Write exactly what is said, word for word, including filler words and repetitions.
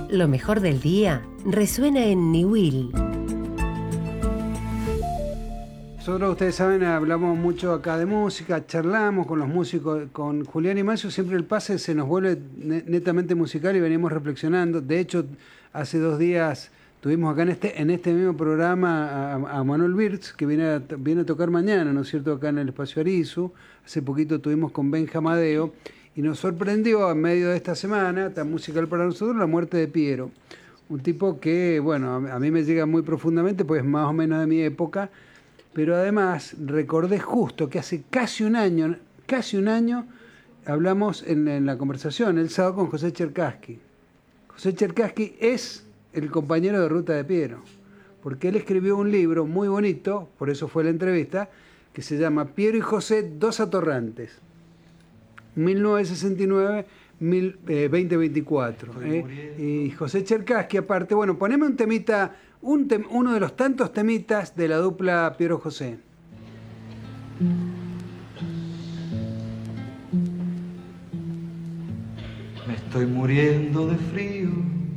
Lo mejor del día resuena en Niwil. Nosotros, ustedes saben, hablamos mucho acá de música, charlamos con los músicos, con Julián y Macio, siempre el pase se nos vuelve netamente musical y venimos reflexionando. De hecho, hace dos días tuvimos acá en este, en este mismo programa a, a Manuel Birz, que viene a, viene a tocar mañana, ¿no es cierto?, acá en el Espacio Arizu. Hace poquito tuvimos con Benja Amadeo y nos sorprendió en medio de esta semana, tan musical para nosotros, la muerte de Piero. Un tipo que, bueno, a, a mí me llega muy profundamente, pues más o menos de mi época. Pero además recordé justo que hace casi un año, casi un año, hablamos en, en la conversación el sábado con José Cherkassky. José Cherkassky es el compañero de ruta de Piero, porque él escribió un libro muy bonito, por eso fue la entrevista, que se llama Piero y José, dos atorrantes, mil novecientos sesenta y nueve a veinte veinticuatro. ¿eh? Y José Cherkassky, aparte, bueno, poneme un temita... Un tem, uno de los tantos temitas de la dupla Piero José. Me estoy muriendo de frío